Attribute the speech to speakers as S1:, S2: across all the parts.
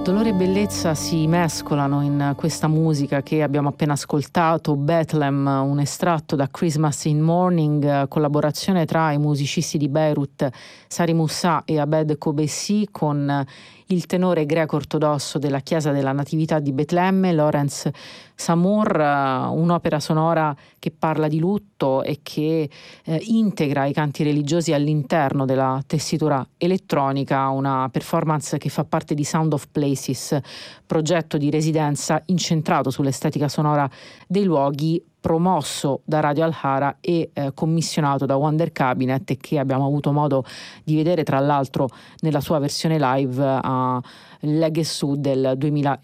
S1: Dolore e bellezza si mescolano in questa musica che abbiamo appena ascoltato, Bethlehem, un estratto da Christmas in Morning, collaborazione tra i musicisti di Beirut, Sari Moussa e Abed Kobesi, con il tenore greco-ortodosso della Chiesa della Natività di Betlemme, Lawrence Samour, un'opera sonora che parla di lutto e che integra i canti religiosi all'interno della tessitura elettronica, una performance che fa parte di Sound of Places, progetto di residenza incentrato sull'estetica sonora dei luoghi, promosso da Radio Al-Hara e commissionato da Wonder Cabinet, e che abbiamo avuto modo di vedere tra l'altro nella sua versione live a Legesu del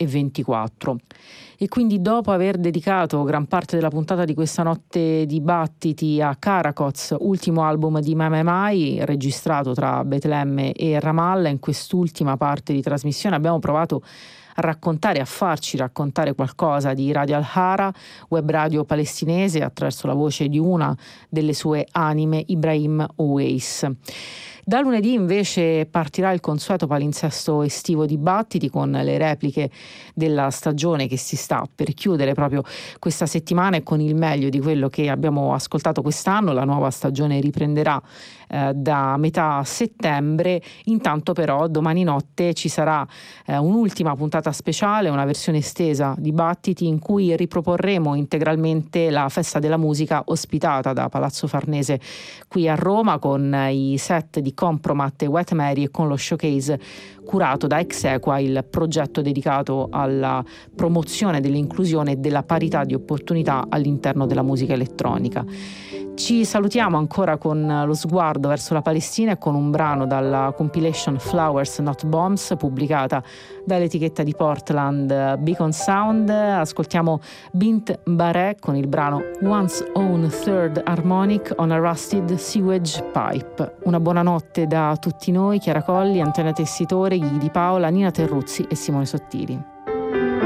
S1: 2024. E quindi, dopo aver dedicato gran parte della puntata di questa notte dibattiti a Karakoz, ultimo album di Mai Mai Mai, registrato tra Betlemme e Ramallah, in quest'ultima parte di trasmissione abbiamo provato a farci raccontare qualcosa di Radio Al-Hara, web radio palestinese, attraverso la voce di una delle sue anime, Ibrahim Owais. Da lunedì invece partirà il consueto palinsesto estivo dibattiti, con le repliche della stagione che si sta per chiudere proprio questa settimana, e con il meglio di quello che abbiamo ascoltato quest'anno. La nuova stagione riprenderà da metà settembre. Intanto però domani notte ci sarà un'ultima puntata speciale, una versione estesa dibattiti, in cui riproporremo integralmente la Festa della Musica ospitata da Palazzo Farnese qui a Roma, con i set di Compromat e Wet Mary, e con lo showcase curato da Exequa, il progetto dedicato alla promozione dell'inclusione e della parità di opportunità all'interno della musica elettronica. Ci salutiamo ancora con lo sguardo verso la Palestina e con un brano dalla compilation Flowers Not Bombs, pubblicata dall'etichetta di Portland Beacon Sound. Ascoltiamo Bint Barè con il brano One's Own Third Harmonic on a Rusted Sewage Pipe. Una buona notte da tutti noi, Chiara Colli, Antonio Tessitore, Ghi Di Paola, Nina Terruzzi e Simone Sottili.